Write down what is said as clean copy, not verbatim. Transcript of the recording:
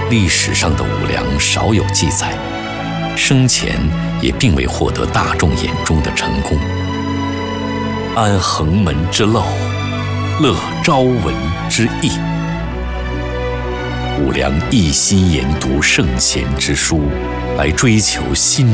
历史上的武良少有记载，生前也并未获得大众眼中的成功。安横门之陋，乐朝闻之义。武良一心研读圣贤之书，来追求心